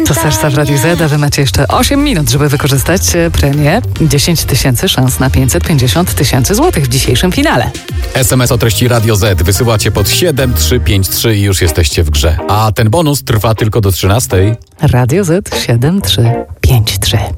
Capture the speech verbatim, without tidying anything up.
To Serca w Radiu Z, a wy macie jeszcze osiem minut, żeby wykorzystać premię dziesięć tysięcy szans na pięćset pięćdziesiąt tysięcy złotych w dzisiejszym finale. S M S o treści Radio Z wysyłacie pod siedem trzy pięć trzy i już jesteście w grze. A ten bonus trwa tylko do trzynastej. Radio Z siedem trzy pięć trzy.